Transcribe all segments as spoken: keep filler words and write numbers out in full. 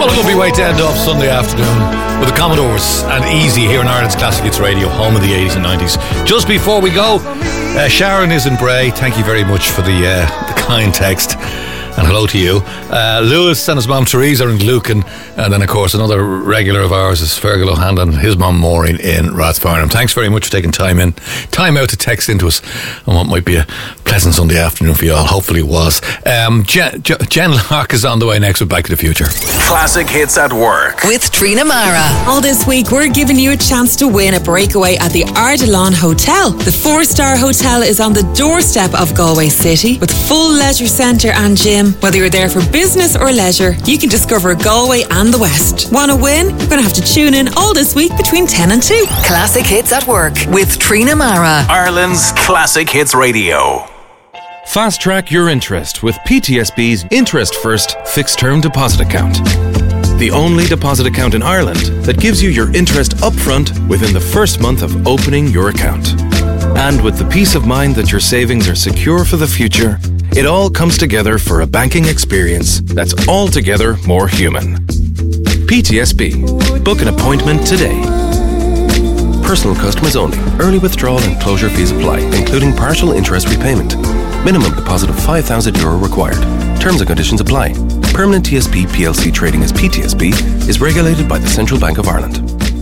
What a lovely way to end off Sunday afternoon with the Commodores and Easy here in Ireland's Classic Hits Radio, home of the eighties and nineties. Just before we go, uh, Sharon is in Bray. Thank you very much for the, uh, the kind text. And hello to you. Uh, Lewis and his mum Teresa are in Lucan. And then, of course, another regular of ours is Fergal O'Hanlon and his mum Maureen in Rathfarnham. Thanks very much for taking time in, time out to text into us on what might be a pleasant Sunday afternoon for you all. Hopefully it was. Um, Jen, Jen Lark is on the way next with Back to the Future. Classic Hits at Work with Trina Mara. All this week, we're giving you a chance to win a breakaway at the Ardilaun Hotel. The four-star hotel is on the doorstep of Galway City with full leisure centre and gym. Whether you're there for business or leisure, you can discover Galway and the West. Want to win? You're going to have to tune in all this week between ten and two. Classic Hits at Work with Trina Mara. Ireland's Classic Hits Radio. Fast track your interest with P T S B's Interest First Fixed Term Deposit Account. The only deposit account in Ireland that gives you your interest upfront within the first month of opening your account. And with the peace of mind that your savings are secure for the future, it all comes together for a banking experience that's altogether more human. P T S B. Book an appointment today. Personal customers only. Early withdrawal and closure fees apply, including partial interest repayment. Minimum deposit of five thousand euro required. Terms and conditions apply. Permanent T S B P L C trading as P T S B is regulated by the Central Bank of Ireland.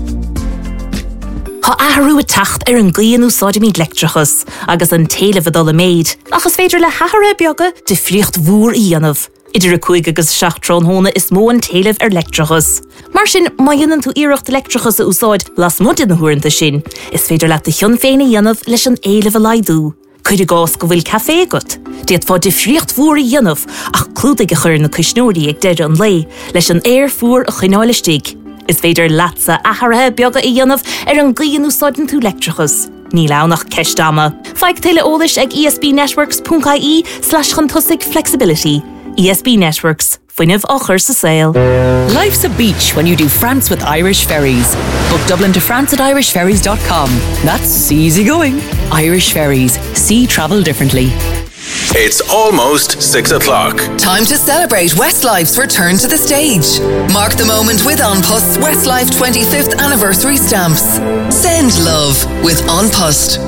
Tá ahrú a tacht ar an gcíanú sodimí lectrachas agus an téile fadal a méid. Achas féidir le hahara beaga de friocht mhúr íanamh. Idir a cuig agus seachtrón hóna is mó an téileh ar lectrachas. Mar sin, má dhéanann tú iirecht lectrachas a úsáid las mud in na huaireanta sin, is féidir leat a thion féin a dhéanamh leis an éileh a laidú. Cuid a gás go bhfuil café agat. Déad fá de friocht mhúr í dhéanamh ach clúdaigh a chur na cúisnóirí ag deir an lei leis an air fuair a chuineáilistigh. Is féidir latsa aharathe beaga i dhéanamh ar an gcíanú sodin tú lectrachas. Ní lánach ceistama. Feig teile ólis ag esbnetworks.ie slash chantusig flexibility. E S B Networks. Fuinnev ochar sa sail. Life's a beach when you do France with Irish Ferries. Book Dublin to France at irish ferries dot com. That's easy going. Irish Ferries. See travel differently. It's almost six o'clock. Time to celebrate Westlife's return to the stage. Mark the moment with An Post's Westlife twenty-fifth anniversary stamps. Send love with An Post.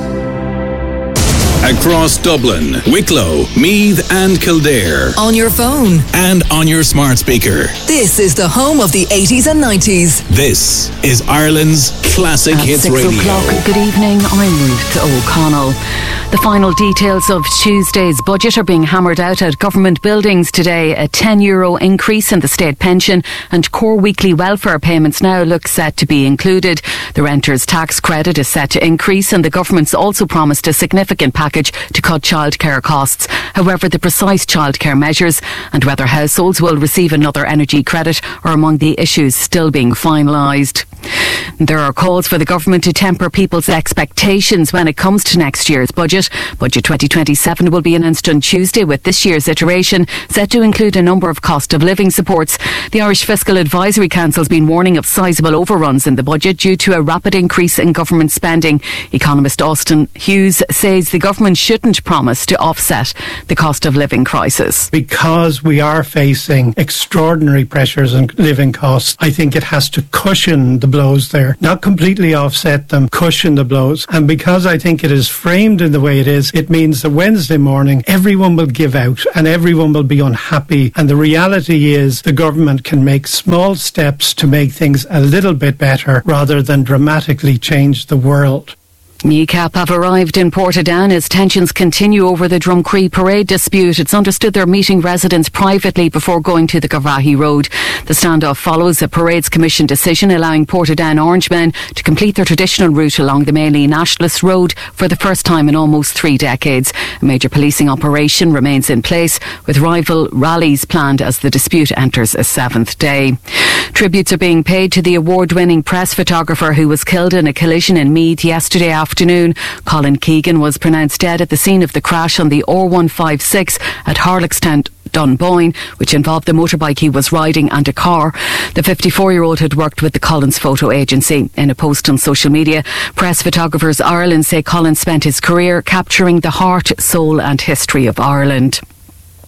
Across Dublin, Wicklow, Meath and Kildare. On your phone. And on your smart speaker. This is the home of the eighties and nineties. This is Ireland's Classic At Hits six Radio. o'clock. Good evening, I'm Ruth O'Connell. The final details of Tuesday's budget are being hammered out at government buildings today. A ten euro increase in the state pension and core weekly welfare payments now look set to be included. The renters' tax credit is set to increase and the government's also promised a significant package to cut childcare costs. However, the precise childcare measures and whether households will receive another energy credit are among the issues still being finalised. There are calls for the government to temper people's expectations when it comes to next year's budget. Budget twenty twenty-seven will be announced on Tuesday, with this year's iteration set to include a number of cost of living supports. The Irish Fiscal Advisory Council has been warning of sizable overruns in the budget due to a rapid increase in government spending. Economist Austin Hughes says the government shouldn't promise to offset the cost of living crisis. Because we are facing extraordinary pressures on living costs, I think it has to cushion the blows there, not completely offset them, cushion the blows. And because I think it is framed in the way it is, it means that Wednesday morning everyone will give out and everyone will be unhappy. And the reality is the government can make small steps to make things a little bit better rather than dramatically change the world. N C A P have arrived in Portadown as tensions continue over the Drumcree parade dispute. It's understood they're meeting residents privately before going to the Garvaghey Road. The standoff follows a Parades Commission decision allowing Portadown Orangemen to complete their traditional route along the mainly nationalist road for the first time in almost three decades. A major policing operation remains in place, with rival rallies planned as the dispute enters a seventh day. Tributes are being paid to the award-winning press photographer who was killed in a collision in Meath yesterday afternoon. Colin Keegan was pronounced dead at the scene of the crash on the R one fifty-six at Harlockstown, Dunboyne, which involved the motorbike he was riding and a car. The fifty-four-year-old had worked with the Collins Photo Agency. In a post on social media, Press Photographers Ireland say Collins spent his career capturing the heart, soul and history of Ireland.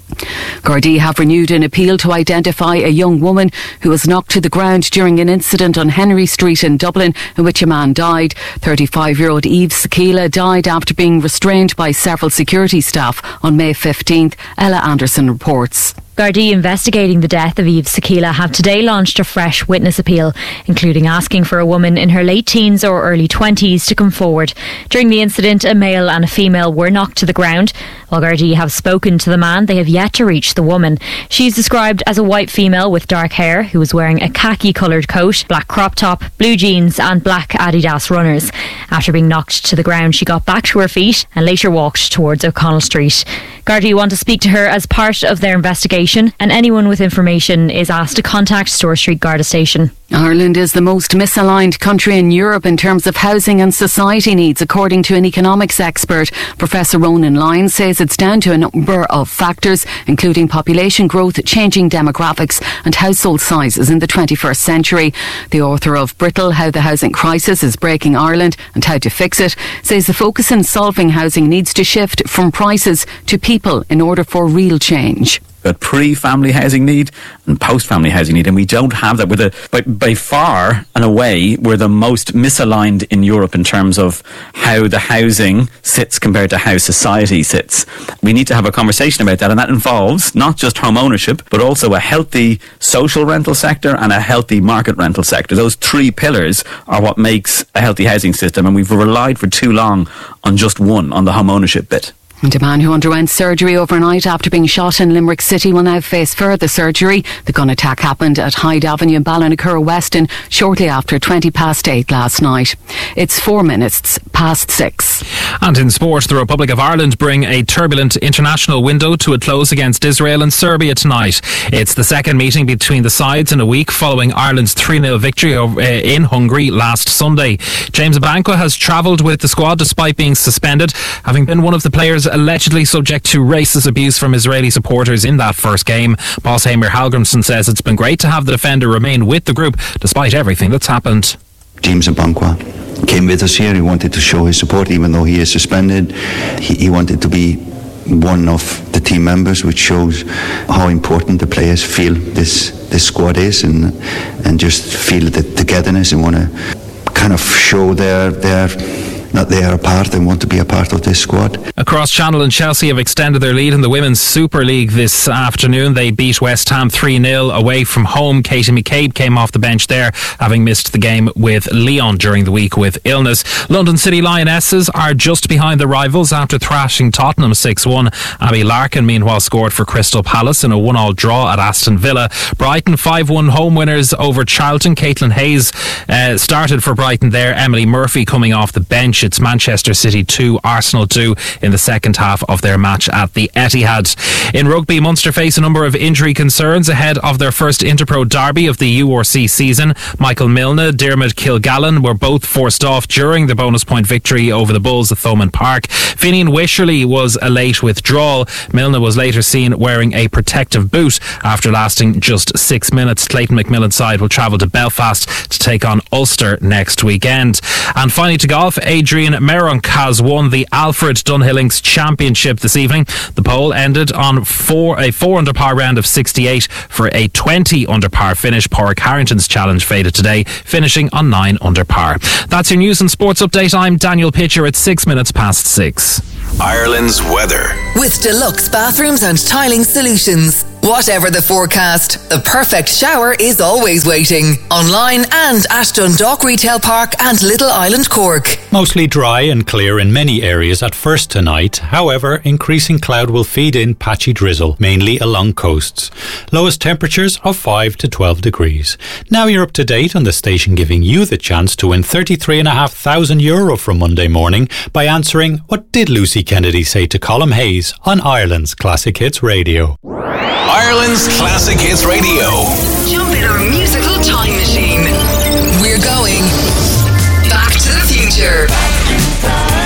Gardaí have renewed an appeal to identify a young woman who was knocked to the ground during an incident on Henry Street in Dublin in which a man died. thirty-five-year-old Eve Sakila died after being restrained by several security staff on May fifteenth. Ella Anderson reports. Gardaí investigating the death of Eve Sakila have today launched a fresh witness appeal, including asking for a woman in her late teens or early twenties to come forward. During the incident, a male and a female were knocked to the ground. While Gardaí have spoken to the man, they have yet to reach the woman. She's described as a white female with dark hair who was wearing a khaki-coloured coat, black crop top, blue jeans and black Adidas runners. After being knocked to the ground, she got back to her feet and later walked towards O'Connell Street. Gardaí want to speak to her as part of their investigation, and anyone with information is asked to contact Store Street Garda Station. Ireland is the most misaligned country in Europe in terms of housing and society needs, according to an economics expert. Professor Ronan Lyons says it's down to a number of factors, including population growth, changing demographics and household sizes in the twenty-first century. The author of Brittle, How the Housing Crisis is Breaking Ireland and How to Fix It, says the focus in solving housing needs to shift from prices to people in order for real change. Got pre-family housing need and post-family housing need, and we don't have that. We're the, by, by far and away, we're the most misaligned in Europe in terms of how the housing sits compared to how society sits. We need to have a conversation about that, and that involves not just home ownership, but also a healthy social rental sector and a healthy market rental sector. Those three pillars are what makes a healthy housing system, and we've relied for too long on just one, on the home ownership bit. And a man who underwent surgery overnight after being shot in Limerick City will now face further surgery. The gun attack happened at Hyde Avenue in Ballinacurra Weston shortly after twenty past eight last night. It's four minutes past six. And in sport, the Republic of Ireland bring a turbulent international window to a close against Israel and Serbia tonight. It's the second meeting between the sides in a week following Ireland's three nil victory over, uh, in Hungary last Sunday. James Abankwah has travelled with the squad despite being suspended, having been one of the players allegedly subject to racist abuse from Israeli supporters in that first game. Boss Heimir Hallgrimsson says it's been great to have the defender remain with the group despite everything that's happened. James Abankwah came with us here. He wanted to show his support even though he is suspended. He, he wanted to be one of the team members, which shows how important the players feel this this squad is, and and just feel the togetherness and want to kind of show their their that they are a part and want to be a part of this squad. Across Channel and Chelsea have extended their lead in the Women's Super League this afternoon. They beat West Ham three nil away from home. Katie McCabe came off the bench there, having missed the game with Lyon during the week with illness. London City Lionesses are just behind the rivals after thrashing Tottenham six one. Abby Larkin, meanwhile, scored for Crystal Palace in a one all draw at Aston Villa. Brighton five one home winners over Charlton. Caitlin Hayes uh, started for Brighton there. Emily Murphy coming off the bench. It's Manchester City two, Arsenal two in the second half of their match at the Etihad. In rugby, Munster face a number of injury concerns ahead of their first Interpro derby of the U R C season. Michael Milne, Dermot Kilgallen were both forced off during the bonus point victory over the Bulls at Thomond Park. Finian Wycherley was a late withdrawal. Milne was later seen wearing a protective boot after lasting just six minutes. Clayton McMillan's side will travel to Belfast to take on Ulster next weekend. And finally to golf, Adrian Meronk has won the Alfred Dunhillings Championship this evening. The poll ended on four, a four under par round of sixty-eight for a twenty under par finish. Porrick Harrington's challenge faded today, finishing on nine under par. That's your news and sports update. I'm Daniel Pitcher at six minutes past six. Ireland's weather. With Deluxe Bathrooms and Tiling Solutions. Whatever the forecast, the perfect shower is always waiting. Online and at Dundalk Retail Park and Little Island, Cork. Mostly dry and clear in many areas at first tonight. However, increasing cloud will feed in patchy drizzle, mainly along coasts. Lowest temperatures of five to twelve degrees. Now you're up to date on the station giving you the chance to win thirty-three thousand five hundred euro from Monday morning by answering What Did Lucy Kennedy Say to Colm Hayes on Ireland's Classic Hits Radio. Ireland's Classic Hits Radio. Jump in our musical time machine. We're going back to the future. Hello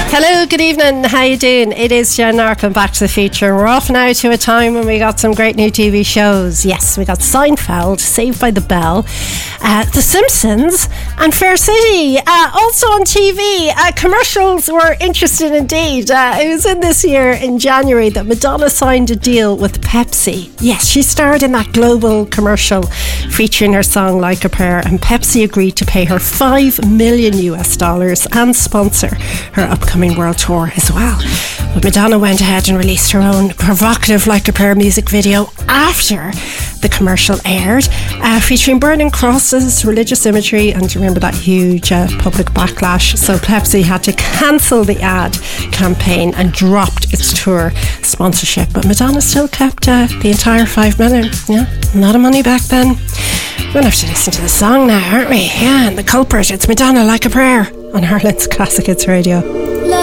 good evening. How you doing? It is Jen Narkin, back to the future. We're off now to a time when we got some great new T V shows. Yes, we got Seinfeld, Saved by the Bell, uh, The Simpsons, and Fair City. Uh, also on T V, uh, commercials were interesting indeed. Uh, it was in this year in January that Madonna signed a deal with Pepsi. Yes, she starred in that global commercial featuring her song Like a Prayer, and Pepsi agreed to pay her five million US dollars and sponsor her upcoming world tour as well. But Madonna went ahead and released her own provocative Like a Prayer music video after the commercial aired, uh, featuring burning crosses, religious imagery, and remember that huge uh, public backlash. So Pepsi had to cancel the ad campaign and dropped its tour sponsorship. But Madonna still kept uh, the entire five million. Yeah, a lot of money back then. We're going to have to listen to the song now, aren't we? Yeah, and the culprit, it's Madonna, Like a Prayer, on Ireland's Classic Hits Radio.